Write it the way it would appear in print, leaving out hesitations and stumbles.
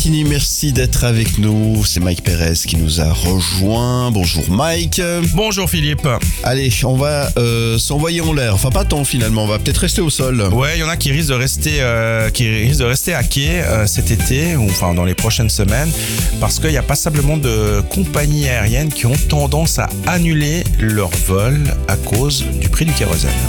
Merci d'être avec nous. C'est Mike Pérez qui nous a rejoint. Bonjour Mike. Bonjour Philippe. Allez, on va s'envoyer en l'air. Enfin pas tant finalement, on va peut-être rester au sol. Ouais, il y en a qui risquent de rester à quai cet été, ou enfin dans les prochaines semaines, parce qu'il y a passablement de compagnies aériennes qui ont tendance à annuler leur vol à cause du prix du kérosène.